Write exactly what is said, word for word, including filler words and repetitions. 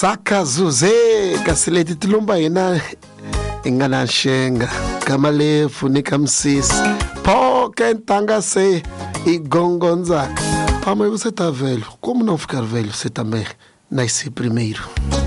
Saka Zuze Kasileti Tulumba ina ingana shenga kamalefu nikamsisi poke ntanga se igongonzaka. Ah, mas você tá velho. Como não ficar velho? Você também nasce primeiro.